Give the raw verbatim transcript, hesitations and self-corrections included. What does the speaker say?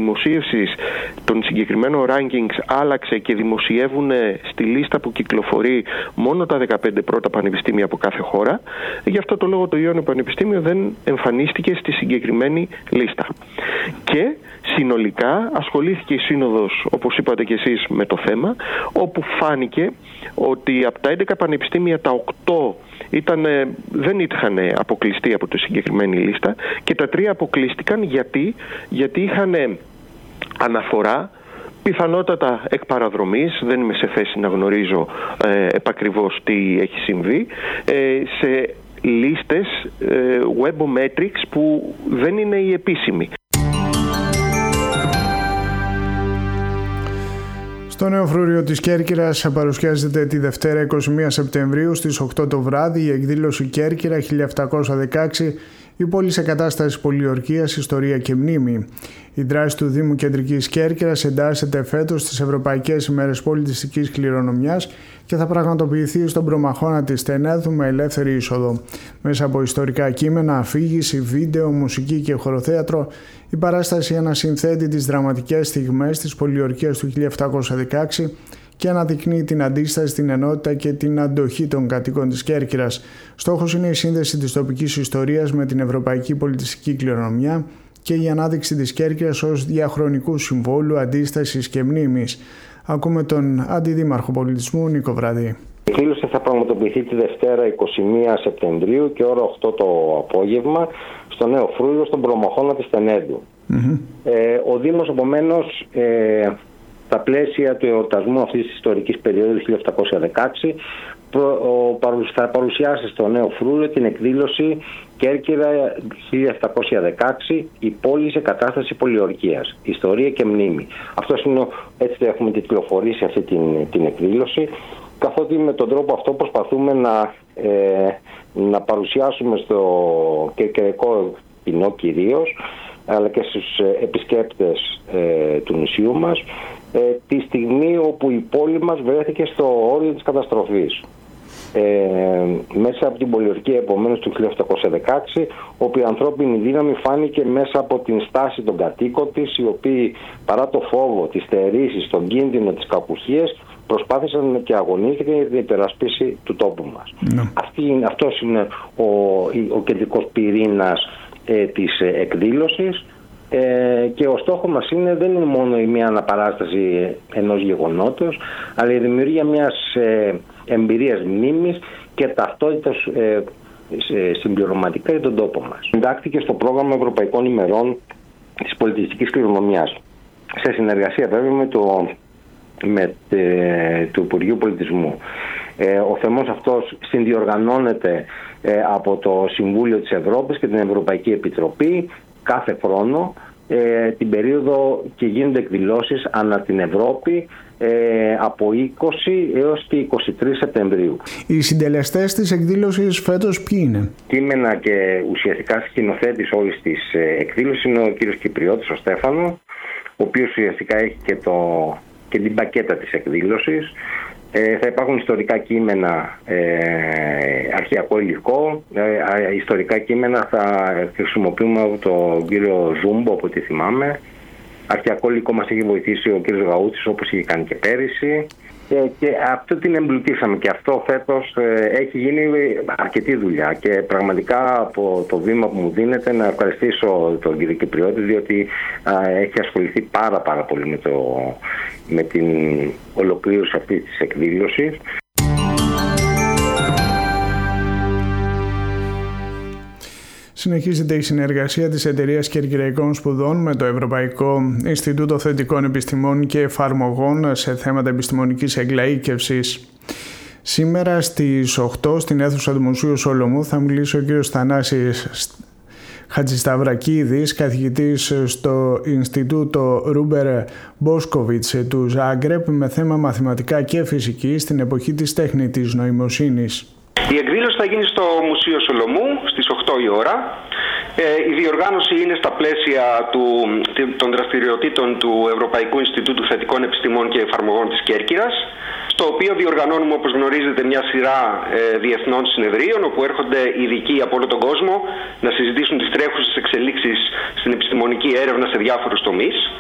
δημοσίευσης των συγκεκριμένων rankings άλλαξε και δημοσιεύουν στη λίστα που κυκλοφορεί μόνο τα δεκαπέντε πρώτα πανεπιστήμια από κάθε χώρα. Γι' αυτό το λόγο το Ιόνιο Πανεπιστήμιο δεν εμφανίστηκε στη συγκεκριμένη λίστα. Και συνολικά ασχολήθηκε η Σύνοδος, όπως είπατε και εσείς, με το θέμα, όπου φάνηκε ότι από τα έντεκα πανεπιστήμια τα οκτώ ήταν, δεν είχαν αποκλειστεί από τη συγκεκριμένη λίστα και τα τρία αποκλείστηκαν γιατί, γιατί είχαν αναφορά, πιθανότατα εκ παραδρομής, δεν είμαι σε θέση να γνωρίζω ε, επακριβώς τι έχει συμβεί, ε, σε λίστες ε, Webometrics που δεν είναι η επίσημη. Στο Νέο Φρούριο της Κέρκυρας παρουσιάζεται τη Δευτέρα εικοστή πρώτη Σεπτεμβρίου στις οκτώ το βράδυ η εκδήλωση Κέρκυρα χίλια επτακόσια δεκαέξι, η πόλη σε κατάσταση πολιορκίας, ιστορία και μνήμη. Η δράση του Δήμου Κεντρικής Κέρκυρας εντάσσεται φέτος στις Ευρωπαϊκές ημέρες πολιτιστικής κληρονομιάς και θα πραγματοποιηθεί στον προμαχώνα της Τενέδου με ελεύθερη είσοδο. Μέσα από ιστορικά κείμενα, αφήγηση, βίντεο, μουσική και χωροθέατρο, η παράσταση ανασυνθέτει τις δραματικές στιγμές της πολιορκίας του χίλια επτακόσια δεκαέξι και αναδεικνύει την αντίσταση, την ενότητα και την αντοχή των κατοίκων της Κέρκυρας. Στόχος είναι η σύνδεση της τοπικής ιστορίας με την ευρωπαϊκή πολιτιστική κληρονομιά και η ανάδειξη της Κέρκυρας ως διαχρονικού συμβόλου αντίστασης και μνήμης. Ακούμε τον Αντιδήμαρχο Πολιτισμού Νίκο Βραδή. Η εκδήλωση θα πραγματοποιηθεί τη Δευτέρα εικοστή πρώτη Σεπτεμβρίου και ώρα οκτώ το απόγευμα στο Νέο Φρούριο, στον προμαχώνα της Τενέδου. Mm-hmm. Ε, ο Δήμος, επομένως, ε, στα πλαίσια του εορτασμού αυτής της ιστορικής περίοδου χίλια επτακόσια δεκαέξι θα παρουσιάσει στο Νέο Φρούριο την εκδήλωση Κέρκυρα χίλια επτακόσια δεκαέξι, η πόλη σε κατάσταση πολιορκίας, ιστορία και μνήμη. Αυτός είναι, έτσι έχουμε τιτλοφορήσει αυτή την, την εκδήλωση, καθότι με τον τρόπο αυτό προσπαθούμε να, ε, να παρουσιάσουμε στο κερκυραϊκό κοινό κυρίως, αλλά και στους επισκέπτες ε, του νησιού μας, ε, τη στιγμή όπου η πόλη μας βρέθηκε στο όριο της καταστροφής. Ε, μέσα από την πολιορκία, επομένως, του χίλια επτακόσια δεκαέξι, όπου η ανθρώπινη δύναμη φάνηκε μέσα από την στάση των κατοίκων της, οι οποίοι παρά το φόβο, τις στερήσεις, τον κίνδυνο, τις κακουχίες, προσπάθησαν και αγωνίστηκαν για την υπερασπίση του τόπου μας. Mm. Αυτή, αυτός είναι ο, ο κεντρικός πυρήνας ε, της ε, εκδήλωσης, ε, και ο στόχος μας είναι, δεν είναι μόνο η μια αναπαράσταση ενός γεγονότος, αλλά η δημιουργία μιας ε, εμπειρίας μνήμης και ταυτότητας ε, συμπληρωματικά για τον τόπο μας. Εντάχθηκε στο πρόγραμμα Ευρωπαϊκών ημερών της πολιτιστικής κληρονομιάς, σε συνεργασία βέβαια με το, με, ε, το Υπουργείο Πολιτισμού. Ε, ο θεμός αυτός συνδιοργανώνεται ε, από το Συμβούλιο της Ευρώπης και την Ευρωπαϊκή Επιτροπή κάθε χρόνο ε, την περίοδο, και γίνονται εκδηλώσεις ανά την Ευρώπη ε, από είκοσι έως και είκοσι τρεις Σεπτεμβρίου. Οι συντελεστές της εκδήλωσης φέτος ποιοι είναι? Κείμενα και ουσιαστικά σκηνοθέτης όλης της εκδήλωσης είναι ο κύριος Κυπριώτης, ο Στέφανο, ο οποίος ουσιαστικά έχει και, το, και την πακέτα της εκδήλωσης. Ε, θα υπάρχουν ιστορικά κείμενα, ε, αρχαιακό υλικό, ε, ιστορικά κείμενα θα χρησιμοποιούμε από τον κύριο Ζούμπο, από ό,τι θυμάμαι. Αρχαιακό υλικό μας έχει βοηθήσει ο κύριος Γαούτσης, όπως είχε κάνει και πέρυσι. Ε, και αυτό την εμπλουτίσαμε και αυτό φέτος ε, έχει γίνει αρκετή δουλειά, και πραγματικά από το βήμα που μου δίνεται να ευχαριστήσω τον κύριο Κυπριώτη, διότι α, έχει ασχοληθεί πάρα πάρα πολύ με, το, με την ολοκλήρωση αυτής της εκδήλωσης. Συνεχίζεται η συνεργασία της Εταιρείας Κερκυραϊκών Σπουδών με το Ευρωπαϊκό Ινστιτούτο Θετικών Επιστημών και Εφαρμογών σε θέματα επιστημονικής εγκλαΐκευσης. Σήμερα στις οκτώ στην αίθουσα του Μουσείου Σολομού θα μιλήσει ο κύριος Θανάσης Χατζησταυρακίδης, καθηγητής στο Ινστιτούτο Ρούμπερ Μπόσκοβιτς του Ζάγκρεπ, με θέμα μαθηματικά και φυσική στην εποχή της τεχνητής νοημοσύνης. Η εκδήλωση θα γίνει στο Μουσείο Σολομού στις οκτώ η ώρα. Ε, η διοργάνωση είναι στα πλαίσια του, των δραστηριοτήτων του Ευρωπαϊκού Ινστιτούτου Θετικών Επιστημών και Εφαρμογών της Κέρκυρας, στο οποίο διοργανώνουμε, όπως γνωρίζετε, μια σειρά ε, διεθνών συνεδρίων, όπου έρχονται ειδικοί από όλο τον κόσμο να συζητήσουν τις τρέχουσες εξελίξεις στην επιστημονική έρευνα σε διάφορους τομείς.